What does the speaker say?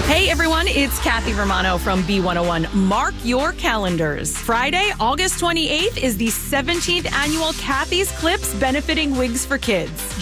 Hey everyone, it's Kathy Romano from B101. Mark your calendars. Friday, August 28th is the 17th annual Kathy's Clips benefiting Wigs for Kids.